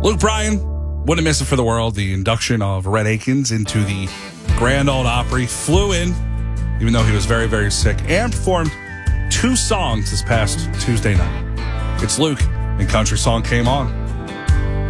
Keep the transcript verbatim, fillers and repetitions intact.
Luke Bryan, wouldn't miss it for the world. The induction of Rhett Akins into the Grand Ole Opry. Flew in, even though he was very, very sick, and performed two songs this past Tuesday night. It's Luke, and Country Song came on.